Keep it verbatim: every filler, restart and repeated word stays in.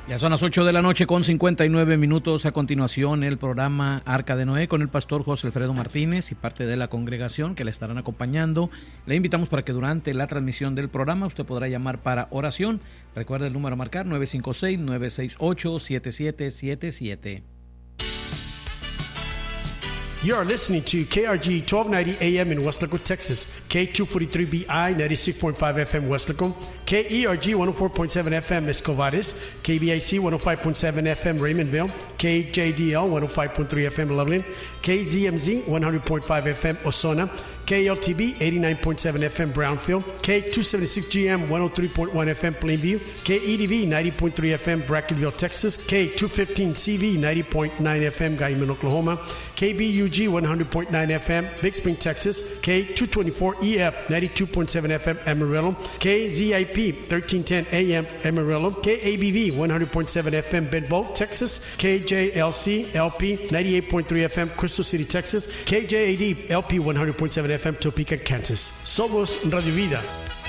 Ya son las ocho de la noche con cincuenta y nueve minutos. A continuación, el programa Arca de Noé con el pastor José Alfredo Martínez y parte de la congregación que le estarán acompañando. Le invitamos para que durante la transmisión del programa usted podrá llamar para oración. Recuerde el número a marcar nueve cinco seis, nueve seis ocho, siete siete siete siete. You are listening to K R G twelve ninety A M in Weslaco, Texas, K two forty-three B I ninety-six point five F M Weslaco, K E R G one oh four point seven F M Escovares, K B I C one oh five point seven F M Raymondville, K J D L one oh five point three F M Loveland, K Z M Z one hundred point five F M Osona, K L T B eighty-nine point seven F M Brownfield, K two seventy-six G M one oh three point one F M Plainview, K E D V ninety point three F M Brackenville, Texas, K two fifteen C V ninety point nine F M Guyman, Oklahoma, K B U G one hundred point nine F M Big Spring, Texas, K two twenty-four E F ninety-two point seven F M Amarillo, K Z I P thirteen ten A M Amarillo, K A B V one hundred point seven F M Benbow, Texas, K J L C L P ninety-eight point three F M Crystal City, Texas, K J A D L P one hundred point seven F M Topeka, Kansas. Somos Radio Vida.